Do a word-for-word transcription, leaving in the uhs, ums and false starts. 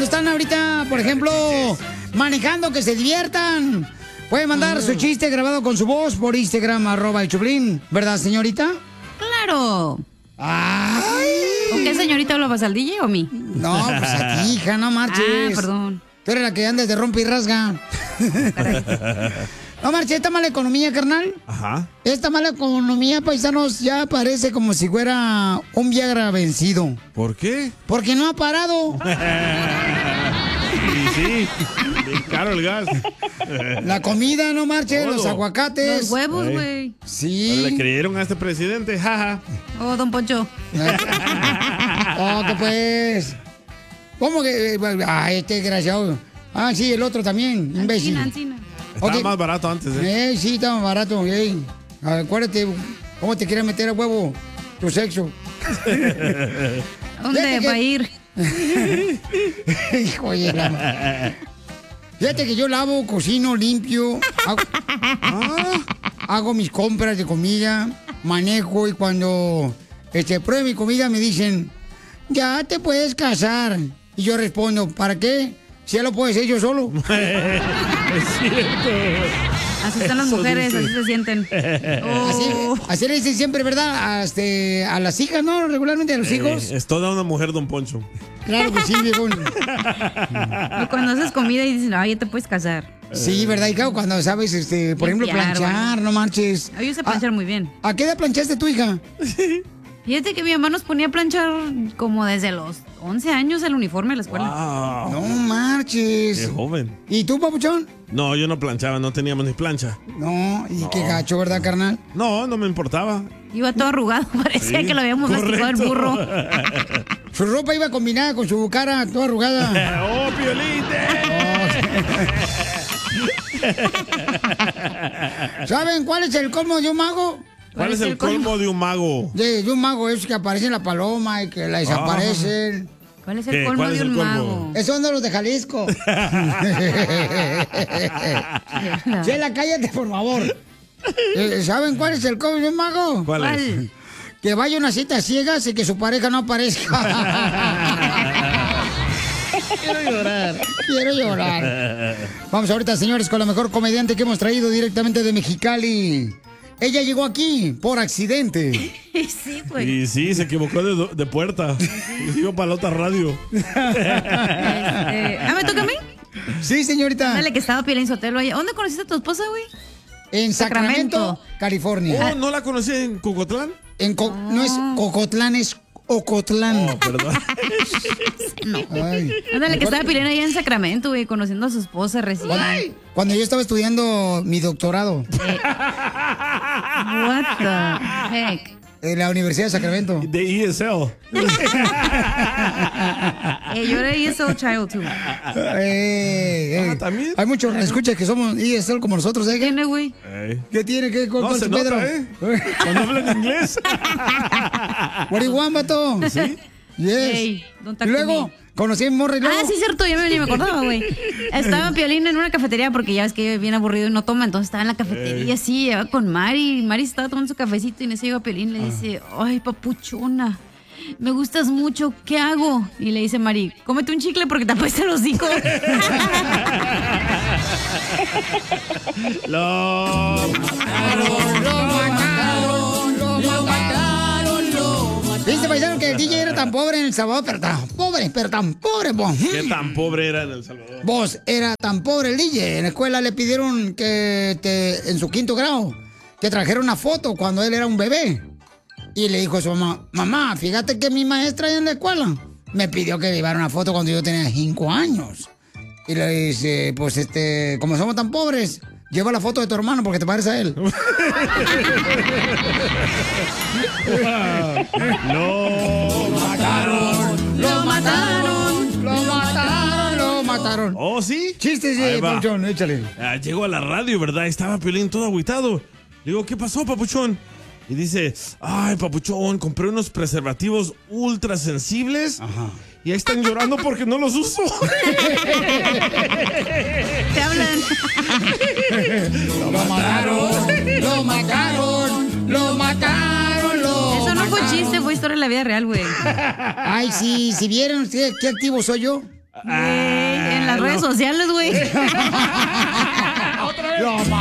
cuando están ahorita, por ejemplo, manejando, que se diviertan. Pueden mandar su chiste grabado con su voz por Instagram, arroba el Choplin. ¿Verdad, señorita? ¡Claro! ¡Ay! ¿Con qué señorita hablabas, al D J o a mí? No, pues a ti, hija, no marches. Ah, perdón. Tú eres la que andas de rompe y rasga. No marches, esta mala economía, carnal. Ajá. Esta mala economía, paisanos, ya parece como si fuera un Viagra vencido. ¿Por qué? Porque no ha parado. Sí, sí. Bien caro el gas. La comida, no marche, Todo. los aguacates. Los huevos, Ey. güey. Sí. Le creyeron a este presidente, jaja. Oh, don Poncho. Oh, que pues. ¿Cómo que? Ay, este desgraciado. Ah, sí, el otro también, imbécil. Ancina, ancina. Estaba Ok. más barato antes, ¿eh? Eh, sí, estaba barato. Ey. Acuérdate, ¿cómo te quieren meter a huevo tu sexo? ¿Dónde Fíjate que- va a ir? Hijo de la ma- Fíjate que yo lavo, cocino, limpio, hago, ah, hago mis compras de comida, manejo y cuando este, pruebe mi comida me dicen, ya te puedes casar. Y yo respondo, ¿para qué? Si ya lo puedo hacer yo solo. Es cierto. Así están las Eso mujeres, dice. así se sienten. Oh. Así, así le dicen siempre, ¿verdad? A, este, a las hijas, ¿no? Regularmente a los hijos. Eh, es toda una mujer, don Poncho. Claro que sí, viejo. O cuando haces comida y dicen, ay, ya te puedes casar. Sí, ¿verdad? Y claro, cuando sabes, este, por ejemplo, Limpiar, planchar, no manches. Ay, yo sé planchar muy bien. ¿A qué edad planchaste tu hija? Fíjate que mi mamá nos ponía a planchar como desde los once años el uniforme de la escuela. Wow. No marches. Qué joven. ¿Y tú, papuchón? No, yo no planchaba, no teníamos ni plancha. No, y qué gacho, ¿verdad, carnal? No, no me importaba. Iba todo arrugado, parecía Sí, que lo habíamos masticado el correcto. burro. Su ropa iba combinada con su cara toda arrugada. ¡Oh, Piolín! ¿Saben cuál es el colmo de un mago? ¿Cuál es el colmo de un mago? De, de un mago es que aparece la paloma y que la desaparecen. ¿Cuál es ¿Qué? el colmo ¿Cuál es de un el colmo? mago? Esos son de los de Jalisco. Chela, cállate, por favor. Eh, ¿Saben cuál es el colmo de un mago? ¿Cuál, es? ¿Cuál? Que vaya a una cita ciegas y que su pareja no aparezca. Quiero llorar. Quiero llorar. Vamos ahorita, señores, con la mejor comediante que hemos traído directamente de Mexicali. Ella llegó aquí por accidente. Sí, güey. Y sí, se equivocó de, do- de puerta. Y iba para la otra radio. Este, ah, ¿me toca a mí? Sí, señorita. Dale, que estaba Piolín Sotelo ahí. ¿Dónde conociste a tu esposa, güey? En Sacramento, Sacramento. California. Oh, ¿no la conocí en Cucotlán? En Co- No es Cocotlán, es Ocotlán. Oh, perdón. Ay. Ándale, que estaba Piolín allá en Sacramento, güey, conociendo a su esposa recién. Cuando yo estaba estudiando mi doctorado What the heck? en la Universidad de Sacramento. De E S L. Eh, yo era E S L child, too. Eh, eh. Ah, ¿también? Hay muchos escuchas que somos E S L como nosotros, ¿eh? ¿Tiene, güey? Ey. ¿Qué tiene que con No, con se su Pedro? nota, ¿eh? Cuando hablan inglés. What do you want, vato? ¿Sí? Yes. Hey, don't talk Y to luego, me. conocí a Morri luego. Ah, sí, cierto, ya me, ni me acordaba, güey. Estaba Piolín en una cafetería porque ya ves que es bien aburrido y no toma, entonces estaba en la cafetería así, lleva con Mari. Mari estaba tomando su cafecito y en eso llega Piolín y le dice, ay, papuchona, me gustas mucho, ¿qué hago? Y le dice Mari, cómete un chicle porque te apesta el hocico. Lo mataron, Lo mataron, lo mataron, lo mataron. Dice, paisano, que el D J era tan pobre en El Salvador, pero tan pobre, pero tan pobre, vos. ¿Qué tan pobre era en El Salvador? Vos, era tan pobre el D J. En la escuela le pidieron que, te, en su quinto grado, que trajera una foto cuando él era un bebé. Y le dijo a su mamá, mamá, fíjate que mi maestra ahí en la escuela me pidió que llevara una foto cuando yo tenía cinco años. Y le dice, pues este, como somos tan pobres, lleva la foto de tu hermano porque te parece a él. Lo mataron. ¡Lo mataron! ¡Lo mataron! ¡Lo mataron! ¿Oh, sí? Chistes de Ahí va. Papuchón, échale. Ah, llegó a la radio, ¿verdad? Estaba Piolín todo agüitado. Le digo, ¿qué pasó, Papuchón? Y dice, ay, Papuchón, compré unos preservativos ultra sensibles. Ajá. Y ahí están llorando porque no los uso. Te hablan. ¡Lo mataron! ¡Lo mataron! ¡Lo mataron! ¡Lo Eso no fue mataron! chiste, fue historia de la vida real, güey. Ay, sí, si vieron qué, qué activo soy yo. Ah, en las no. redes sociales, güey. Lo